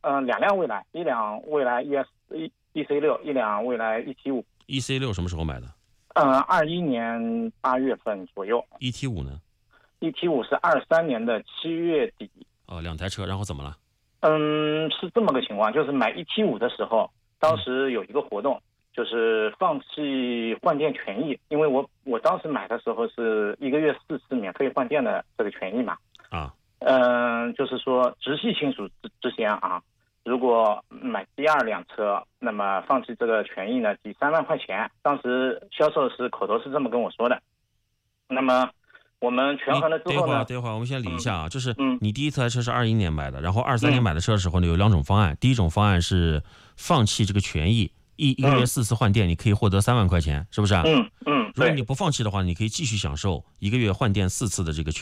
两辆蔚来，一辆蔚来 EC6，一辆蔚来 ET5。 EC6 什么时候买的 21年8月份左右。 ？ET5 呢 ？ET5 是23年的7月底。 两台车，然后怎么了？ 是这么个情况，就是买 ET5 的时候，当时有一个活动，就是放弃换电权益，因为我当时买的时候是1个月4次免费换电的这个权益嘛。就是说直系亲属之间啊，如果买第二辆车，那么放弃这个权益呢，抵3万块钱。当时销售是口头是这么跟我说的。那么我们权衡了之后呢， 等一会儿，我们先理一下啊，就是你第一台车是21年买的，然后23年买的车的时候呢，有2种方案。第一种方案是放弃这个权益，一个月4次换电，你可以获得3万块钱，是不是啊？如果你不放弃的话，你可以继续享受1个月换电4次的这个权益。